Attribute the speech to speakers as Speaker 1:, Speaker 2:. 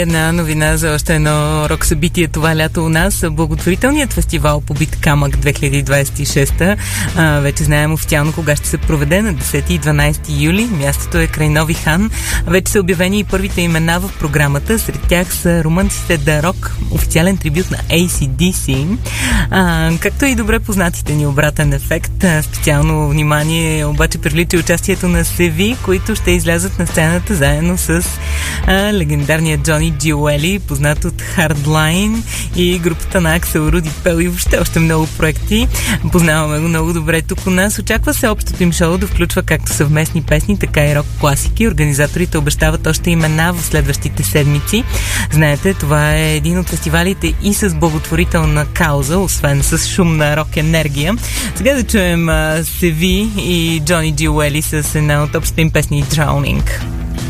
Speaker 1: Една новина за още едно рок събитие това лято у нас. Благотворителният фестивал по бит камък 2026. Вече знаем официално кога ще се проведе на 10 и 12 юли. Мястото е край Нови хан. Вече са обявени и първите имена в програмата. Сред тях са румънците The Rock, официален трибют на AC/DC. Както и добре познатите ни Обратен ефект. Специално внимание обаче привлича участието на Севи, които ще излязат на сцената заедно с легендарния Джони Джиуели, познат от Hardline, и групата на Аксел, Руди Пел и въобще още много проекти. Познаваме го много добре тук у нас. Очаква се общото им шоу да включва както съвместни песни, така и рок класики. Организаторите обещават още имена в следващите седмици. Знаете, това е един от фестивалите и с благотворителна кауза, освен с шумна рок енергия. Сега да чуем Севи и Джони Джиуели с една от общите им песни Drowning.